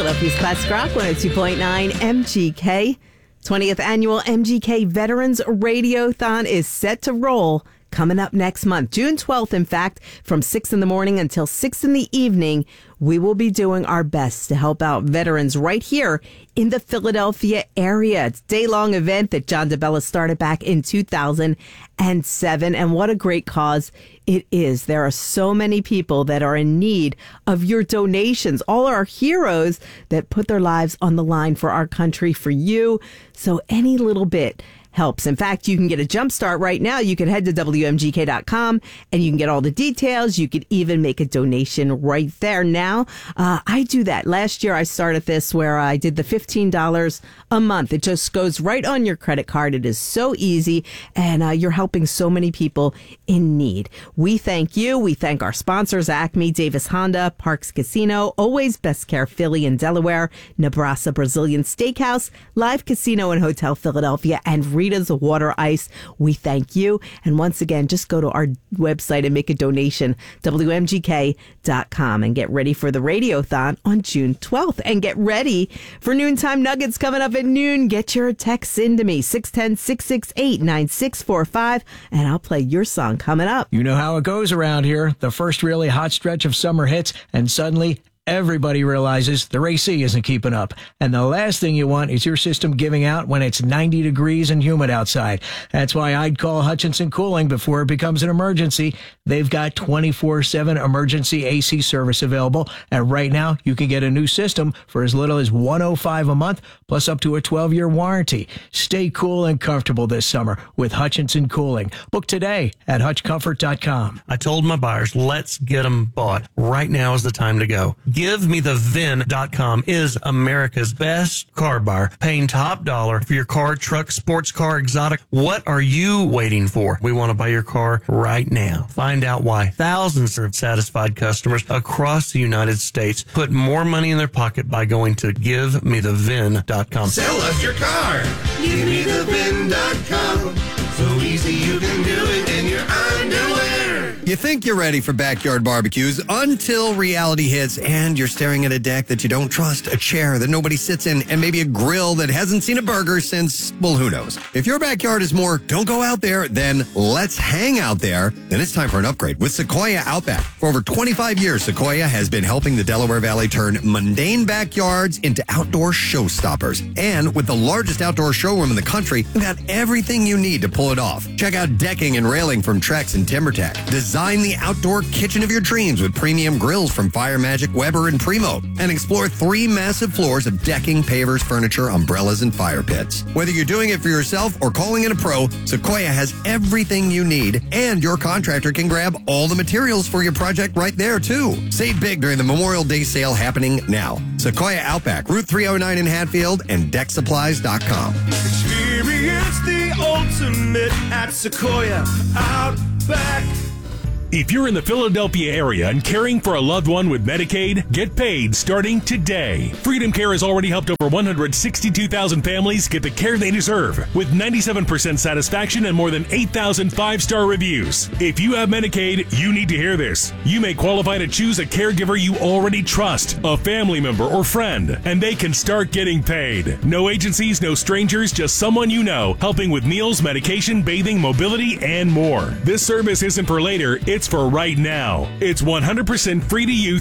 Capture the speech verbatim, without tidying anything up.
Philadelphia's Classic Rock one oh two point nine M G K. twentieth Annual M G K Veterans Radiothon is set to roll coming up next month. June twelfth, in fact, from six in the morning until six in the evening, we will be doing our best to help out veterans right here in the Philadelphia area. It's a day-long event that John DeBella started back in two thousand seven, and what a great cause it is. There are so many people that are in need of your donations, all our heroes that put their lives on the line for our country, for you. So any little bit helps. In fact, you can get a jump start right now. You can head to W M G K dot com and you can get all the details. You could even make a donation right there now. Uh, I do that. Last year, I started this where I did the fifteen dollars a month. It just goes right on your credit card. It is so easy, and uh, you're helping so many people in need. We thank you. We thank our sponsors, Acme, Davis Honda, Parks Casino, Always Best Care Philly in Delaware, Nebraska Brazilian Steakhouse, Live Casino and Hotel Philadelphia, and Rita's Water Ice. We thank you. And once again, just go to our website and make a donation, W M G K dot com, and get ready for the Radiothon on June twelfth. And get ready for Noontime Nuggets coming up at noon. Get your texts into me, six one zero, six six eight, nine six four five, and I'll play your song coming up. You know how it goes around here. The first really hot stretch of summer hits, and suddenly everybody realizes their A C isn't keeping up. And the last thing you want is your system giving out when it's ninety degrees and humid outside. That's why I'd call Hutchinson Cooling before it becomes an emergency. They've got twenty-four seven emergency A C service available. And right now, you can get a new system for as little as one hundred five dollars a month, plus up to a twelve-year warranty. Stay cool and comfortable this summer with Hutchinson Cooling. Book today at hutch comfort dot com. I told my buyers, let's get them bought. Right now is the time to go. Give Me The V I N dot com is America's best car buyer, paying top dollar for your car, truck, sports car, exotic. What are you waiting for? We want to buy your car right now. Find out why thousands of satisfied customers across the United States put more money in their pocket by going to Give Me The V I N dot com. Sell us your car. Give Me The V I N dot com. So easy you can do it in your underwear. You think you're ready for backyard barbecues until reality hits and you're staring at a deck that you don't trust, a chair that nobody sits in, and maybe a grill that hasn't seen a burger since, well, who knows. If your backyard is more, don't go out there, then let's hang out there, then it's time for an upgrade with Sequoia Outback. For over twenty-five years, Sequoia has been helping the Delaware Valley turn mundane backyards into outdoor showstoppers. And with the largest outdoor showroom in the country, you've got everything you need to pull it off. Check out decking and railing from Trex and TimberTech. Design the outdoor kitchen of your dreams with premium grills from Fire Magic, Weber, and Primo. And explore three massive floors of decking, pavers, furniture, umbrellas, and fire pits. Whether you're doing it for yourself or calling in a pro, Sequoia has everything you need, and your contractor can grab all the materials for your project right there, too. Save big during the Memorial Day sale happening now. Sequoia Outback, Route three oh nine in Hatfield, and deck supplies dot com. Experience the ultimate at Sequoia Outback. If you're in the Philadelphia area and caring for a loved one with Medicaid, get paid starting today. Freedom Care has already helped over one hundred sixty-two thousand families get the care they deserve, with ninety-seven percent satisfaction and more than eight thousand five-star reviews. If you have Medicaid, you need to hear this. You may qualify to choose a caregiver you already trust, a family member or friend, and they can start getting paid. No agencies, no strangers, just someone you know, helping with meals, medication, bathing, mobility, and more. This service isn't for later, it's for right now. It's one hundred percent free to you